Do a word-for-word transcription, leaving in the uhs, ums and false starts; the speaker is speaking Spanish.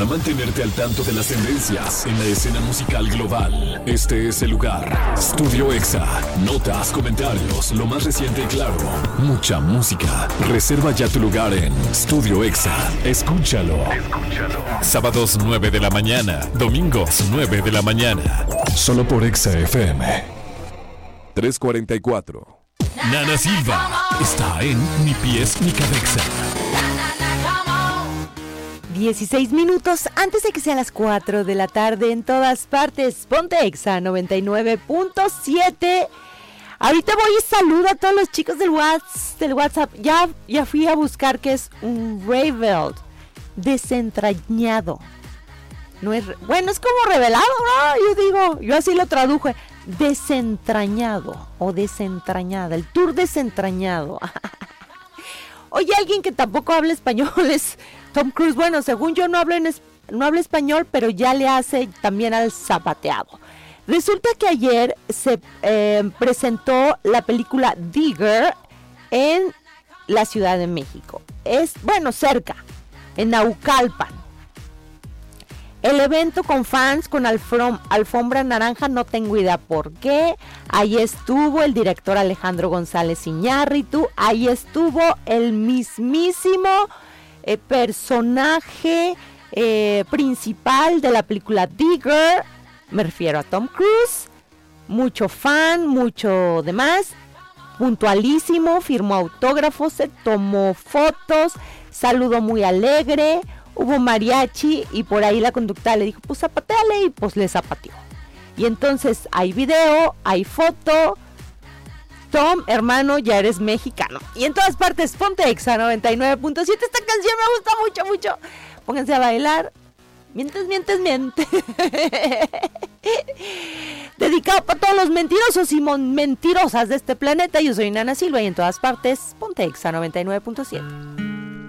mantenerte al tanto de las tendencias en la escena musical global. Este es el lugar. Studio Exa. Notas, comentarios, lo más reciente y claro. Mucha música. Reserva ya tu lugar en Studio Exa. Escúchalo. Escúchalo. Sábados nueve de la mañana. Domingos nueve de la mañana. Solo por Exa F M. tres cuarenta y cuatro. Nana Silva está en Mi Pies, Mi Cabeza. dieciséis minutos antes de que sean las cuatro de la tarde en todas partes. Ponte Exa noventa y nueve punto siete. Ahorita voy y saludo a todos los chicos del WhatsApp. Del WhatsApp. Ya, ya fui a buscar qué es un revealed. Desentrañado. No es, bueno, es como revelado, ¿no? Yo digo, yo así lo traduje. Desentrañado o desentrañada. El tour desentrañado. Oye, alguien que tampoco habla español es Tom Cruise. Bueno, según yo no hablo, en es, no hablo español, pero ya le hace también al zapateado. Resulta que ayer se eh, presentó la película Digger en la Ciudad de México. Es, bueno, cerca, en Naucalpan. El evento con fans, con alfom- alfombra naranja, no tengo idea por qué. Ahí estuvo el director Alejandro González Iñárritu. Ahí estuvo el mismísimo eh, personaje eh, principal de la película Digger. Me refiero a Tom Cruise. Mucho fan, mucho demás. Puntualísimo, firmó autógrafos, se tomó fotos, saludó muy alegre. Hubo mariachi y por ahí la conductora le dijo, pues zapateale, y pues le zapateó. Y entonces hay video, hay foto. Tom, hermano, ya eres mexicano. Y en todas partes, ponte Exa noventa y nueve punto siete. Esta canción me gusta mucho, mucho. Pónganse a bailar. Mientes, mientes, mientes. Dedicado para todos los mentirosos y mon- mentirosas de este planeta. Yo soy Nana Silva y en todas partes, ponte Exa noventa y nueve punto siete.